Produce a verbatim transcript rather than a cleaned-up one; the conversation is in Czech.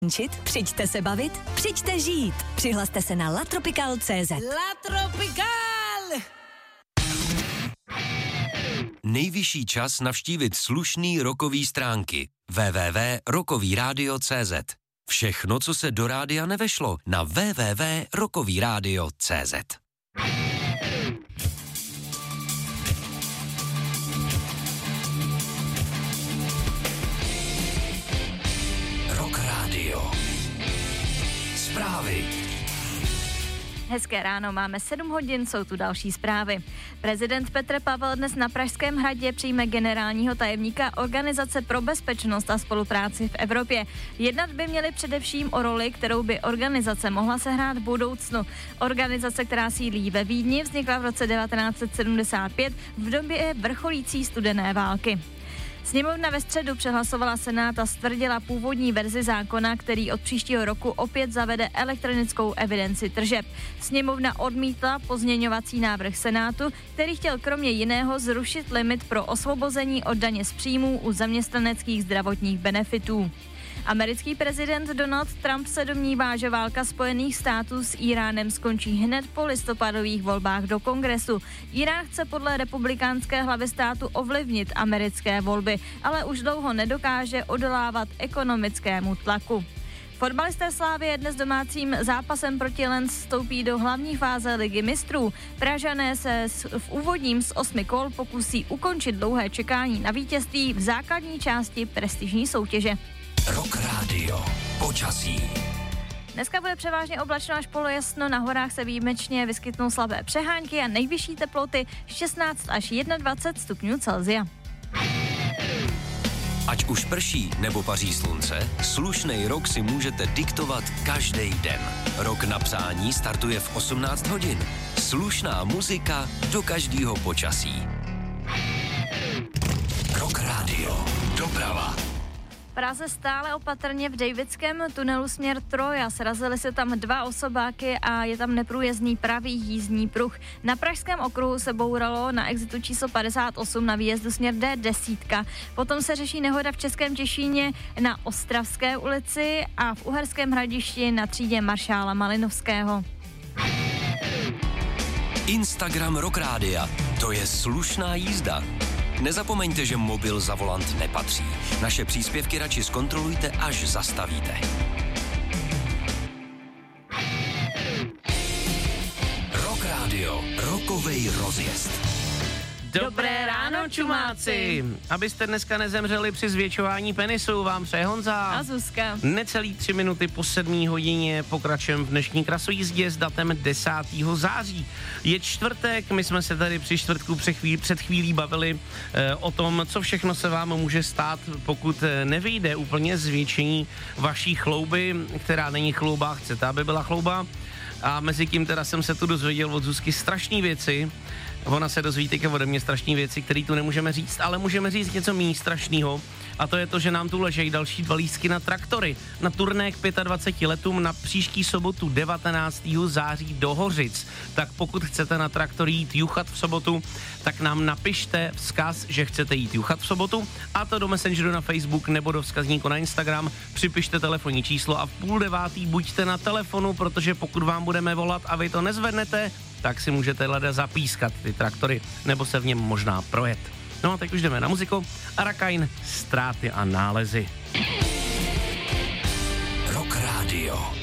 Přijďte se bavit, přijďte žít. Přihlaste se na latropical tečka cé zet. La Tropical! Nejvyšší čas navštívit slušný rockový stránky. w w w tečka rockový rádio tečka cé zet. Všechno, co se do rádia nevešlo, na w w w tečka rockový rádio tečka cé zet. Rock Radio. Zprávy. Hezké ráno, máme sedm hodin, jsou tu další zprávy. Prezident Petr Pavel dnes na Pražském hradě přijme generálního tajemníka Organizace pro bezpečnost a spolupráci v Evropě. Jednat by měli především o roli, kterou by organizace mohla sehrát v budoucnu. Organizace, která sídlí ve Vídni, vznikla v roce devatenáct set sedmdesát pět v době vrcholící studené války. Sněmovna ve středu přehlasovala Senát a stvrdila původní verzi zákona, který od příštího roku opět zavede elektronickou evidenci tržeb. Sněmovna odmítla pozměňovací návrh Senátu, který chtěl kromě jiného zrušit limit pro osvobození od daně z příjmů u zaměstnaneckých zdravotních benefitů. Americký prezident Donald Trump se domnívá, že válka Spojených států s Íránem skončí hned po listopadových volbách do Kongresu. Írán chce podle republikánské hlavy státu ovlivnit americké volby, ale už dlouho nedokáže odolávat ekonomickému tlaku. Fotbalisté Slavie dnes domácím zápasem proti Lens vstoupí do hlavní fáze Ligy mistrů. Pražané se v úvodním z osmi kol pokusí ukončit dlouhé čekání na vítězství v základní části prestižní soutěže. Rock Radio. Počasí. Dneska bude převážně oblačno až polojasno, na horách se výjimečně vyskytnou slabé přehánky a nejvyšší teploty šestnáct až dvacet jedna stupňů Celsia. Ať už prší nebo paří slunce, slušnej rok si můžete diktovat každý den. Rok na přání startuje v osmnáct hodin. Slušná muzika do každého počasí. Rock Radio. Doprava. V Praze stále opatrně v Davidském tunelu směr Troja. Srazily se tam dva osobáky a je tam neprůjezdný pravý jízdní pruh. Na pražském okruhu se bouralo na exitu číslo padesát osm na výjezdu směr D deset. Potom se řeší nehoda v Českém Těšíně na Ostravské ulici a v Uherském Hradišti na třídě maršála Malinovského. Instagram Rock Rádia. To je slušná jízda. Nezapomeňte, že mobil za volant nepatří. Naše příspěvky radši zkontrolujte, až zastavíte. Rock Radio. Rockovej rozjezd. Dobré ráno, čumáci! Abyste dneska nezemřeli při zvětšování penisu, vám přeje Honza a Zuzka. Necelý tři minuty po sedmé hodině pokračujeme v dnešní krasojízdě s datem desátého září. Je čtvrtek, my jsme se tady při čtvrtku před chvílí, před chvílí bavili eh, o tom, co všechno se vám může stát, pokud nevyjde úplně zvětšení vaší chlouby, která není chlouba, chcete, aby byla chlouba. A mezi tím teda jsem se tu dozvěděl od Zuzky strašný věci. Ona se dozví teďka ode mě strašný věci, které tu nemůžeme říct, ale můžeme říct něco méně strašného. A to je to, že nám tu ležejí další dva lístky na traktory. Na turné k dvaceti pěti letům na příští sobotu devatenáctého září do Hořic. Tak pokud chcete na traktor jít juchat v sobotu, tak nám napište vzkaz, že chcete jít juchat v sobotu, a to do Messengeru na Facebook nebo do vzkazníku na Instagram. Připište telefonní číslo a v půl devátý buďte na telefonu, protože pokud vám budeme volat a vy to nezvednete, tak si můžete leda zapískat ty traktory, nebo se v něm možná projet. No a teď už jdeme na muziku. Arakain, Ztráty a nálezy. Rock Radio.